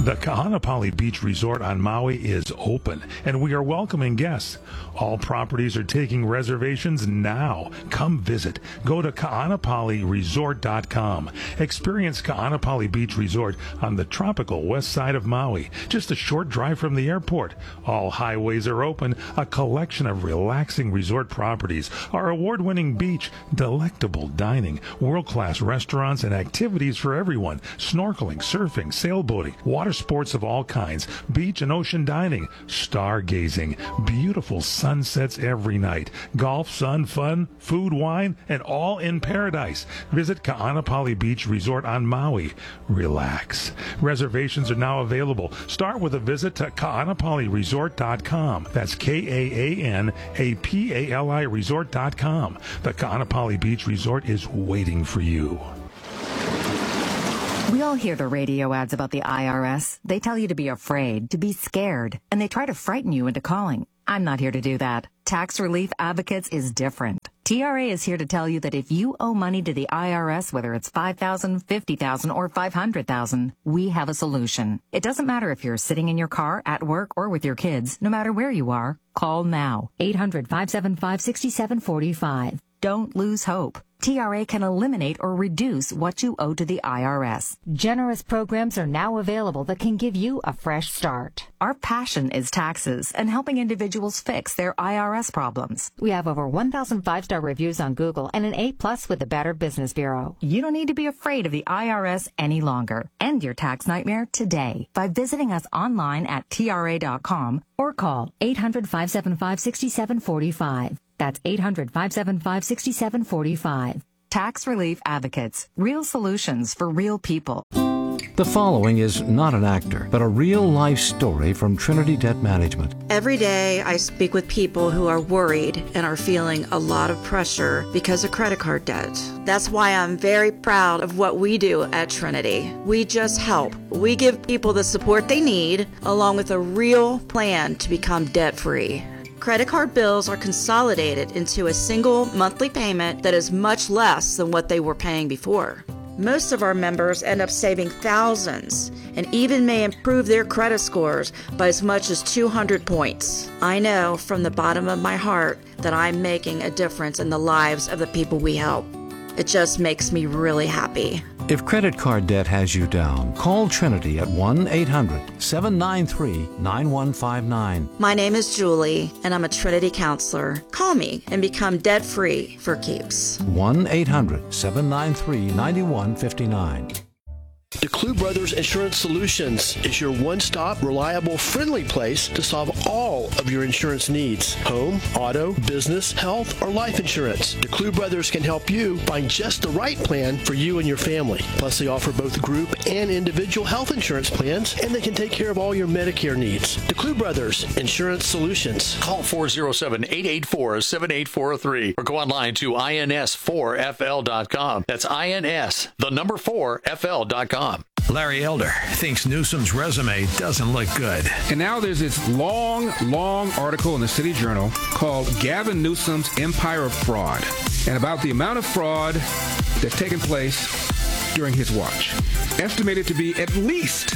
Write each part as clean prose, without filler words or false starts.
The Kahanapali Beach Resort on Maui is open, and we are welcoming guests. All properties are taking reservations now. Come visit. Go to kahanapaliresort.com. Experience Kahanapali Beach Resort on the tropical west side of Maui, just a short drive from the airport. All highways are open, a collection of relaxing resort properties, our award-winning beach, delectable dining, world-class restaurants, and activities for everyone. Snorkeling, surfing, sailboating, water sports of all kinds, beach and ocean dining, stargazing, beautiful sunsets every night, golf, sun, fun, food, wine, and all in paradise. Visit Kahanapali Beach Resort on Maui. Relax. Reservations are now available. Start with a visit to kahanapaliresort.com. That's Kahanapali resort.com. The Kahanapali Beach Resort is waiting for you. We all hear the radio ads about the IRS. They tell you to be afraid, to be scared, and they try to frighten you into calling. I'm not here to do that. Tax Relief Advocates is different. TRA is here to tell you that if you owe money to the IRS, whether it's $5,000, $50,000, or $500,000, we have a solution. It doesn't matter if you're sitting in your car, at work, or with your kids. No matter where you are, call now. 800-575-6745. Don't lose hope. TRA can eliminate or reduce what you owe to the IRS. Generous programs are now available that can give you a fresh start. Our passion is taxes and helping individuals fix their IRS problems. We have over 1,000 5-star reviews on Google and an A+ with the Better Business Bureau. You don't need to be afraid of the IRS any longer. End your tax nightmare today by visiting us online at TRA.com or call 800-575-6745. That's 800-575-6745. Tax Relief Advocates. Real solutions for real people. The following is not an actor, but a real-life story from Trinity Debt Management. Every day I speak with people who are worried and are feeling a lot of pressure because of credit card debt. That's why I'm very proud of what we do at Trinity. We just help. We give people the support they need, along with a real plan to become debt-free. Credit card bills are consolidated into a single monthly payment that is much less than what they were paying before. Most of our members end up saving thousands and even may improve their credit scores by as much as 200 points. I know from the bottom of my heart that I'm making a difference in the lives of the people we help. It just makes me really happy. If credit card debt has you down, call Trinity at 1-800-793-9159. My name is Julie, and I'm a Trinity counselor. Call me and become debt-free for keeps. 1-800-793-9159. DeClue Brothers Insurance Solutions is your one-stop, reliable, friendly place to solve all of your insurance needs. Home, auto, business, health, or life insurance. DeClue Brothers can help you find just the right plan for you and your family. Plus, they offer both group and individual health insurance plans, and they can take care of all your Medicare needs. DeClue Brothers Insurance Solutions. Call 407-884-7843 or go online to ins4fl.com. That's INS, the number 4fl.com. Larry Elder thinks Newsom's resume doesn't look good. And now there's this long article in the City Journal called Gavin Newsom's Empire of Fraud, and about the amount of fraud that's taken place during his watch. Estimated to be at least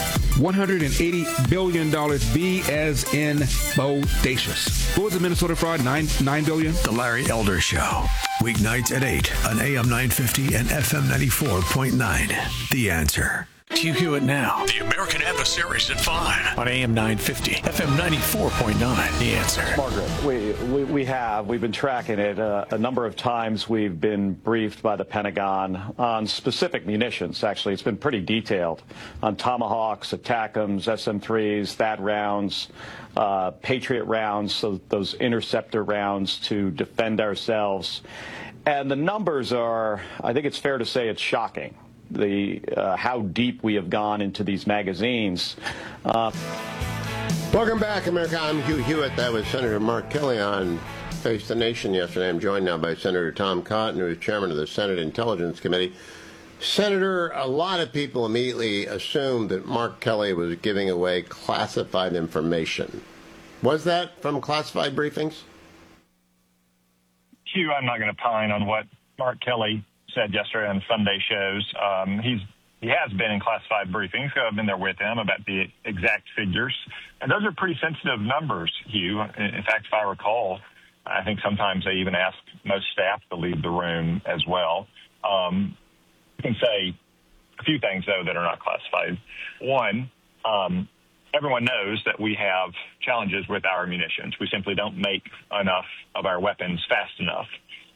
$180 billion, B as in bodacious. What was the Minnesota fraud? $9 billion? The Larry Elder Show. Weeknights at 8 on AM 950 and FM 94.9. The Answer. Hugh Hewitt Now. The American Adversaries at 5 on AM 950, FM 94.9. The Answer. Margaret, we've been tracking it. A number of times we've been briefed by the Pentagon on specific munitions. Actually, it's been pretty detailed on Tomahawks, ATACMS, SM-3s, THAAD rounds, Patriot rounds, so those interceptor rounds to defend ourselves. And the numbers are, I think it's fair to say it's shocking. How deep we have gone into these magazines. Welcome back, America. I'm Hugh Hewitt. That was Senator Mark Kelly on Face the Nation yesterday. I'm joined now by Senator Tom Cotton, who is chairman of the Senate Intelligence Committee. Senator, a lot of people immediately assumed that Mark Kelly was giving away classified information. Was that from classified briefings? Hugh, I'm not going to pine on what Mark Kelly said yesterday on Sunday shows. He's He has been in classified briefings. I've been there with him about the exact figures. And those are pretty sensitive numbers, Hugh. In fact, if I recall, I think sometimes they even ask most staff to leave the room as well. I can say a few things, though, that are not classified. One, everyone knows that we have challenges with our munitions. We simply don't make enough of our weapons fast enough.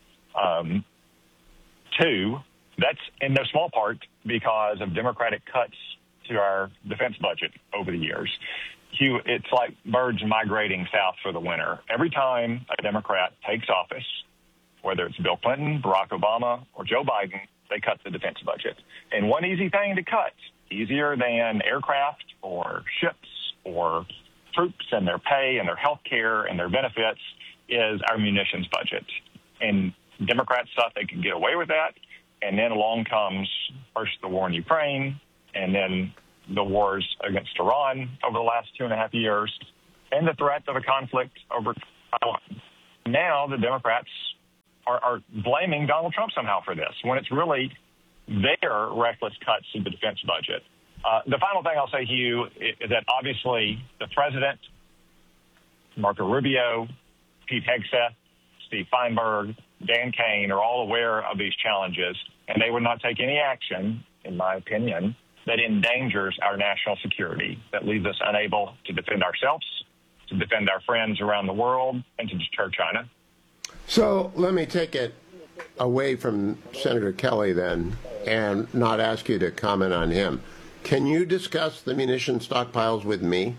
Two, that's in no small part because of Democratic cuts to our defense budget over the years. Hugh, it's like birds migrating south for the winter. Every time a Democrat takes office, whether it's Bill Clinton, Barack Obama, or Joe Biden, they cut the defense budget. And one easy thing to cut, easier than aircraft or ships or troops and their pay and their health care and their benefits, is our munitions budget. And Democrats thought they could get away with that. And then along comes first the war in Ukraine and then the wars against Iran over the last 2.5 years and the threat of a conflict over Taiwan. Now the Democrats are blaming Donald Trump somehow for this when it's really their reckless cuts to the defense budget. The final thing I'll say, Hugh, is that obviously the president, Marco Rubio, Pete Hegseth, Steve Feinberg, Dan Kane are all aware of these challenges, and they would not take any action, in my opinion, that endangers our national security, that leaves us unable to defend ourselves, to defend our friends around the world, and to deter China. So let me take it away from Senator Kelly then and not ask you to comment on him. Can you discuss the munition stockpiles with me?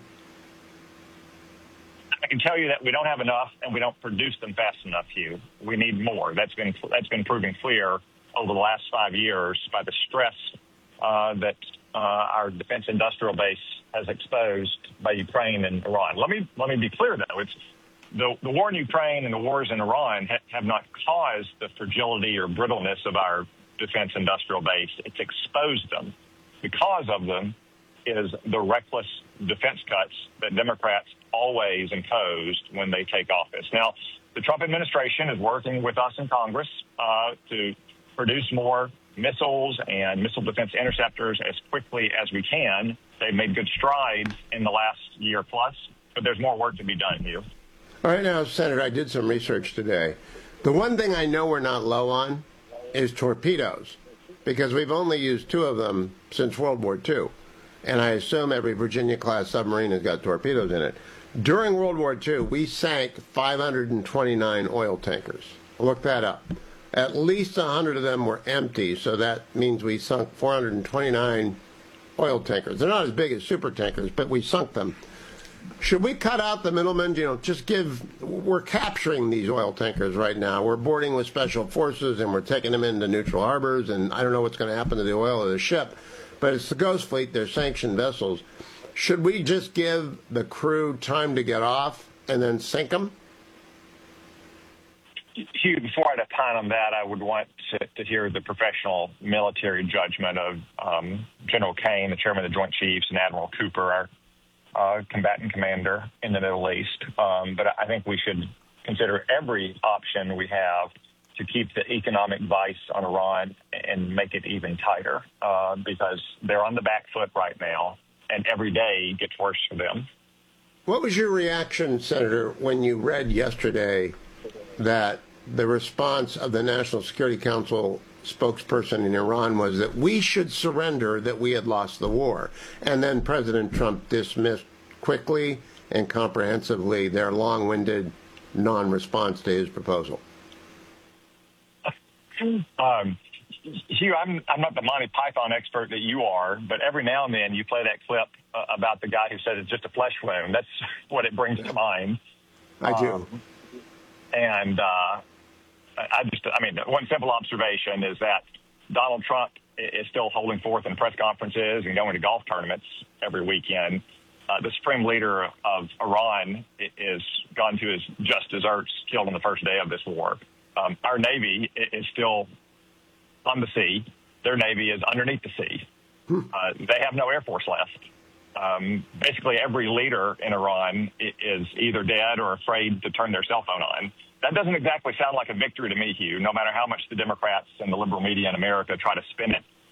I can tell you that we don't have enough and we don't produce them fast enough, Hugh. We need more. That's been proven clear over the last 5 years by the stress that our defense industrial base has exposed by Ukraine and Iran. Let me be clear, though. It's the war in Ukraine and the wars in Iran have not caused the fragility or brittleness of our defense industrial base. It's exposed them. The cause of them is the reckless defense cuts that Democrats always imposed when they take office. Now, the Trump administration is working with us in Congress to produce more missiles and missile defense interceptors as quickly as we can. They've made good strides in the last year plus, but there's more work to be done, Hugh. All right, now, Senator, I did some research today. The one thing I know we're not low on is torpedoes, because we've only used 2 of them since World War II. And I assume every Virginia-class submarine has got torpedoes in it. During World War II, we sank 529 oil tankers. Look that up. At least 100 of them were empty, so that means we sunk 429 oil tankers. They're not as big as super tankers, but we sunk them. Should we cut out the middlemen? We're capturing these oil tankers right now. We're boarding with special forces, and we're taking them into neutral harbors, and I don't know what's going to happen to the oil of the ship, but it's the Ghost Fleet. They're sanctioned vessels. Should we just give the crew time to get off and then sink them? Hugh, before I opine on that, I would want to hear the professional military judgment of General Kane, the chairman of the Joint Chiefs, and Admiral Cooper, our combatant commander in the Middle East. But I think we should consider every option we have to keep the economic vice on Iran and make it even tighter because they're on the back foot right now, and every day gets worse for them. What was your reaction, Senator, when you read yesterday that the response of the National Security Council spokesperson in Iran was that we should surrender, that we had lost the war? And then President Trump dismissed quickly and comprehensively their long-winded non-response to his proposal. Hugh, I'm not the Monty Python expert that you are, but every now and then you play that clip about the guy who said it's just a flesh wound. That's what it brings to mind. I do. One simple observation is that Donald Trump is still holding forth in press conferences and going to golf tournaments every weekend. The supreme leader of Iran is gone to his just desserts, killed on the first day of this war. Our Navy is still on the sea. Their Navy is underneath the sea. They have no Air Force left. Basically, every leader in Iran is either dead or afraid to turn their cell phone on. That doesn't exactly sound like a victory to me, Hugh, no matter how much the Democrats and the liberal media in America try to spin it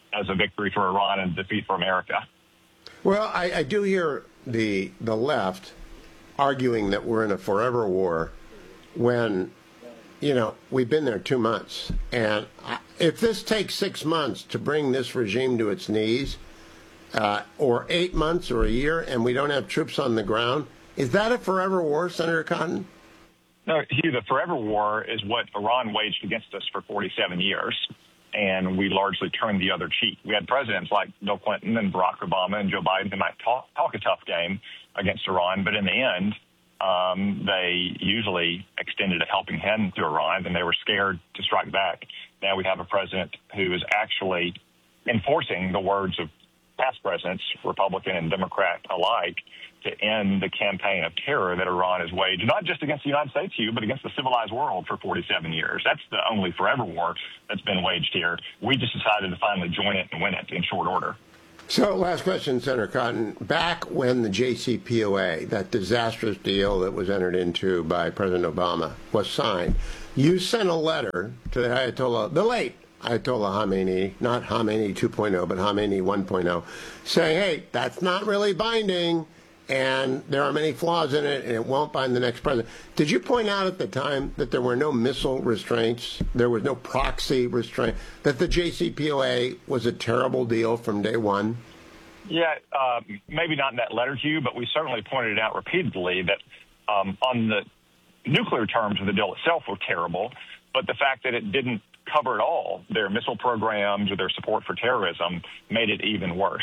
as a victory for Iran and defeat for America. Well, I do hear the left arguing that we're in a forever war when, we've been there 2 months. And if this takes 6 months to bring this regime to its knees, or 8 months or a year, and we don't have troops on the ground, is that a forever war, Senator Cotton? No, Hugh, the forever war is what Iran waged against us for 47 years, and we largely turned the other cheek. We had presidents like Bill Clinton and Barack Obama and Joe Biden who might talk a tough game against Iran, but in the end, they usually extended a helping hand to Iran, and they were scared to strike back. Now we have a president who is actually enforcing the words of past presidents, Republican and Democrat alike, to end the campaign of terror that Iran has waged, not just against the United States, Hugh, but against the civilized world for 47 years. That's the only forever war that's been waged here. We just decided to finally join it and win it in short order. So, last question, Senator Cotton. Back when the JCPOA, that disastrous deal that was entered into by President Obama, was signed, you sent a letter to the Ayatollah, the late Ayatollah Khamenei, not Khamenei 2.0, but Khamenei 1.0, saying, hey, that's not really binding, and there are many flaws in it, and it won't bind the next president. Did you point out at the time that there were no missile restraints, there was no proxy restraint, that the JCPOA was a terrible deal from day one? Yeah, maybe not in that letter, Hugh, but we certainly pointed out repeatedly that on the nuclear terms of the deal itself were terrible, but the fact that it didn't cover at all their missile programs or their support for terrorism made it even worse.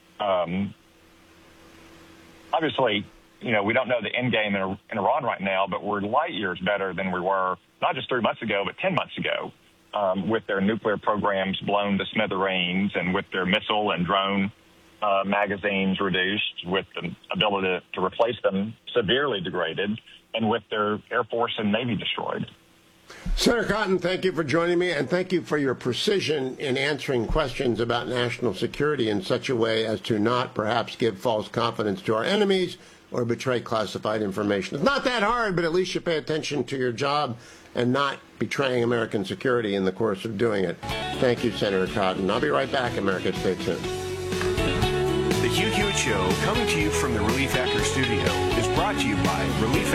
Obviously, we don't know the end game in Iran right now, but we're light years better than we were not just 3 months ago, but 10 months ago, with their nuclear programs blown to smithereens and with their missile and drone magazines reduced, with the ability to replace them severely degraded, and with their Air Force and Navy destroyed. Senator Cotton, thank you for joining me, and thank you for your precision in answering questions about national security in such a way as to not perhaps give false confidence to our enemies or betray classified information. It's not that hard, but at least you pay attention to your job and not betraying American security in the course of doing it. Thank you, Senator Cotton. I'll be right back. America, stay tuned. The Hugh Hewitt Show, coming to you from the Relief Factor studio, is brought to you by Relief